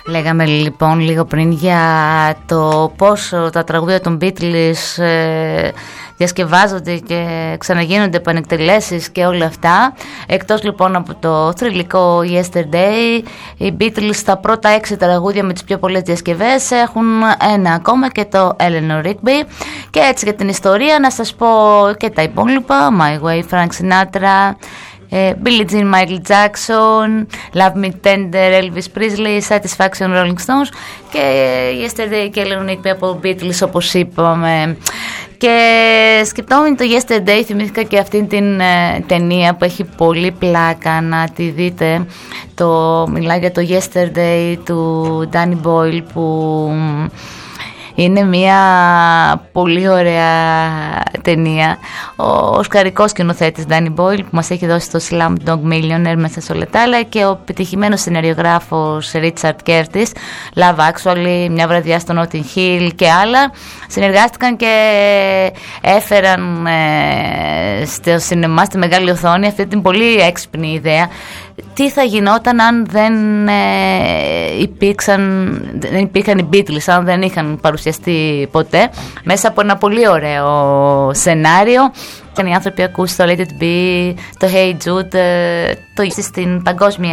Λέγαμε λοιπόν λίγο πριν για το πόσο τα τραγούδια των Beatles διασκευάζονται και ξαναγίνονται επανεκτελέσεις και όλα αυτά. Εκτός λοιπόν από το θρυλικό Yesterday, οι Beatles στα πρώτα 6 τραγούδια με τις πιο πολλές διασκευές έχουν ένα ακόμα, και το Eleanor Rigby. Και έτσι για την ιστορία να σας πω και τα υπόλοιπα: My Way, Frank Sinatra, Billie Jean, Michael Jackson, Love Me Tender, Elvis Presley, Satisfaction, Rolling Stones, και Yesterday και Eleanor Rigby από Beatles, όπως είπαμε. Και σκεπτόμενοι το Yesterday, θυμήθηκα και αυτήν την ταινία που έχει πολύ πλάκα να τη δείτε. Μιλάει για το Yesterday του Danny Boyle, που είναι μια πολύ ωραία ταινία. Ο οσκαρικός σκηνοθέτης Danny Boyle, που μας έχει δώσει το Slumdog Millionaire μέσα σε όλα τα άλλα, και ο πετυχημένος σεναριογράφος Richard Curtis, Love Actually, Μια βραδιά στο Notting Hill και άλλα, συνεργάστηκαν και έφεραν στο σινεμά, στη μεγάλη οθόνη, αυτή την πολύ έξυπνη ιδέα. Τι θα γινόταν αν δεν υπήρχαν οι Beatles, αν δεν είχαν παρουσιαστεί ποτέ, μέσα από ένα πολύ ωραίο σενάριο. Και οι άνθρωποι ακούσαν το Let It Be, το Hey Jude, το στην παγκόσμια